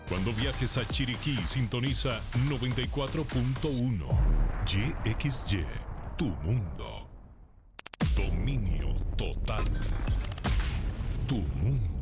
Cuando viajes a Chiriquí, sintoniza 94.1 YXY, tu mundo. Dominio total. Tu mundo.